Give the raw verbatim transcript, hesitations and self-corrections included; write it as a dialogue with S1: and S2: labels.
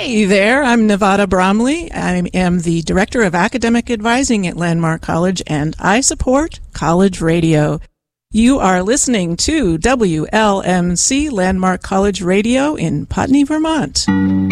S1: Hi there, I'm Nevada Bromley. I am the Director of Academic Advising at Landmark College, and I support College Radio. You are listening to W L M C Landmark College Radio in Putney, Vermont.